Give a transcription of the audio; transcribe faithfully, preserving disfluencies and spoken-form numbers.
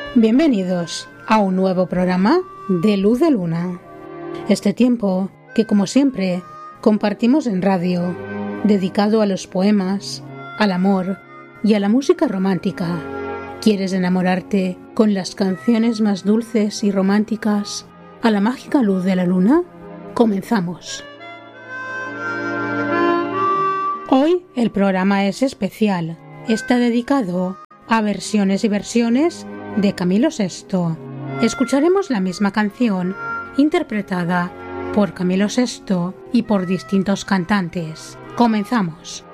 Bienvenidos a un nuevo programa de Luz de Luna. Este tiempo que, como siempre, compartimos en radio, dedicado a los poemas, al amor y a la música romántica. ¿Quieres enamorarte con las canciones más dulces y románticas a la mágica luz de la luna? Comenzamos. Hoy el programa es especial. Está dedicado a versiones y versiones de Camilo sexto. Escucharemos la misma canción interpretada por Camilo sexto y por distintos cantantes. Comenzamos.